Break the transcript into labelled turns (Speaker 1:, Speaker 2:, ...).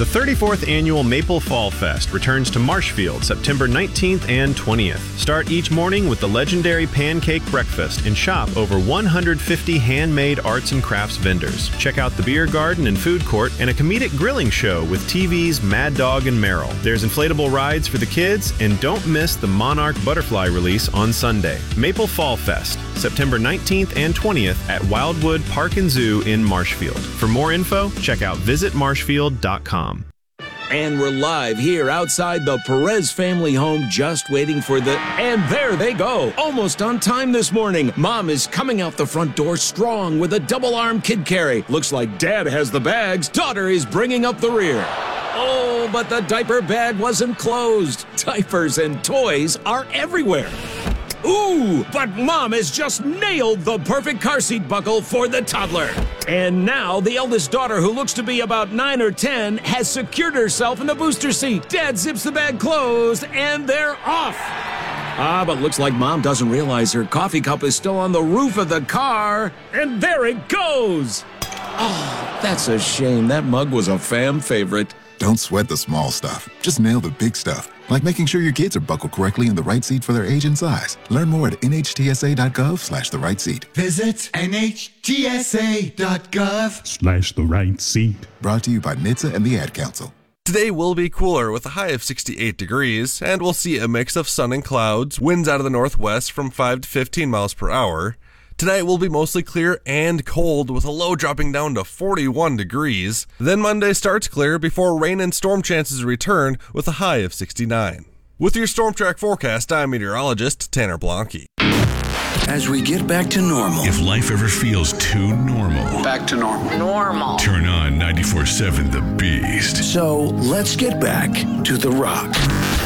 Speaker 1: The 34th Annual Maple Fall Fest returns to Marshfield September 19th and 20th. Start each morning with the legendary Pancake Breakfast and shop over 150 handmade arts and crafts vendors. Check out the beer garden and food court and a comedic grilling show with TV's Mad Dog and Merrill. There's inflatable rides for the kids, and don't miss the Monarch Butterfly release on Sunday. Maple Fall Fest, September 19th and 20th at Wildwood Park and Zoo in Marshfield. For more info, check out visitmarshfield.com.
Speaker 2: And we're live here outside the Perez family home, just waiting for and there they go, almost on time this morning. Mom is coming out the front door strong with a double-arm kid carry. Looks like Dad has the bags. Daughter is bringing up the rear. Oh, but the diaper bag wasn't closed. Diapers and toys are everywhere. Ooh, but Mom has just nailed the perfect car seat buckle for the toddler. And now the eldest daughter, who looks to be about 9 or 10, has secured herself in the booster seat. Dad zips the bag closed, and they're off. But looks like Mom doesn't realize her coffee cup is still on the roof of the car. And there it goes. Oh, that's a shame. That mug was a fam favorite.
Speaker 3: Don't sweat the small stuff. Just nail the big stuff, like making sure your kids are buckled correctly in the right seat for their age and size. Learn more at nhtsa.gov/the right seat.
Speaker 4: Visit nhtsa.gov/the right seat.
Speaker 3: Brought to you by NHTSA and the Ad Council.
Speaker 5: Today will be cooler with a high of 68 degrees, and we'll see a mix of sun and clouds, winds out of the northwest from 5 to 15 miles per hour. Tonight will be mostly clear and cold, with a low dropping down to 41 degrees. Then Monday starts clear before rain and storm chances return with a high of 69. With your Storm Track forecast, I'm meteorologist Tanner Blanke.
Speaker 6: As we get back to normal.
Speaker 7: If life ever feels too normal.
Speaker 6: Back to normal. Normal.
Speaker 7: Turn on 94.7 The Beast.
Speaker 6: So let's get back to The Rock.